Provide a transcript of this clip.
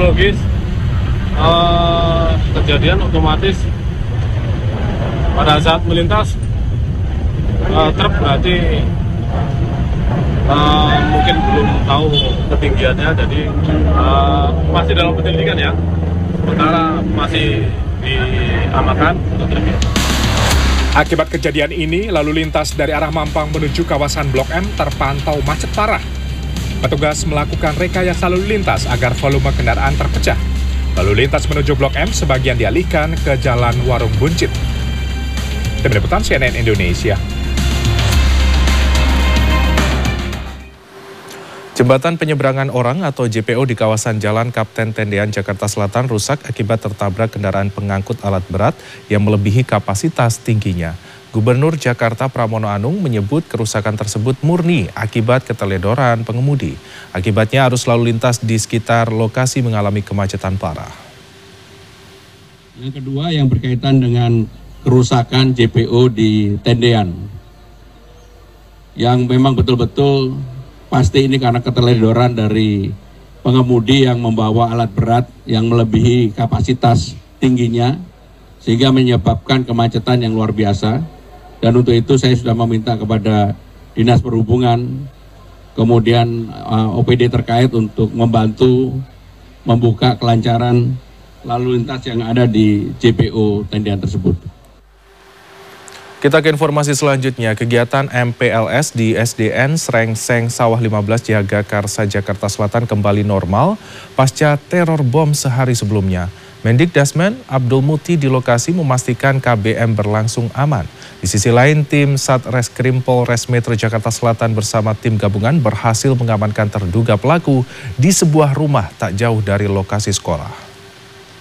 kronologis kejadian otomatis pada saat melintas truk berarti mungkin belum tahu ketinggiannya, jadi masih dalam penyelidikan ya, sementara masih diamankan untuk truknya. Akibat kejadian ini, lalu lintas dari arah Mampang menuju kawasan Blok M terpantau macet parah. Petugas melakukan rekayasa lalu lintas agar volume kendaraan terpecah. Lalu lintas menuju Blok M sebagian dialihkan ke Jalan Warung Buncit. Tim Liputan CNN Indonesia. Jembatan penyeberangan orang atau JPO di kawasan Jalan Kapten Tendean, Jakarta Selatan rusak akibat tertabrak kendaraan pengangkut alat berat yang melebihi kapasitas tingginya. Gubernur Jakarta Pramono Anung menyebut kerusakan tersebut murni akibat keteledoran pengemudi. Akibatnya arus lalu lintas di sekitar lokasi mengalami kemacetan parah. Yang kedua yang berkaitan dengan kerusakan JPO di Tendean, yang memang betul-betul pasti ini karena keteledoran dari pengemudi yang membawa alat berat yang melebihi kapasitas tingginya, sehingga menyebabkan kemacetan yang luar biasa. Dan untuk itu saya sudah meminta kepada Dinas Perhubungan, kemudian OPD terkait untuk membantu membuka kelancaran lalu lintas yang ada di JPO Tendean tersebut. Kita ke informasi selanjutnya, kegiatan MPLS di SDN Srengseng Sawah 15 Jagakarsa, Jakarta Selatan kembali normal pasca teror bom sehari sebelumnya. Mendikdasmen Abdul Muti di lokasi memastikan KBM berlangsung aman. Di sisi lain, tim Satreskrim Polres Metro Jakarta Selatan bersama tim gabungan berhasil mengamankan terduga pelaku di sebuah rumah tak jauh dari lokasi sekolah.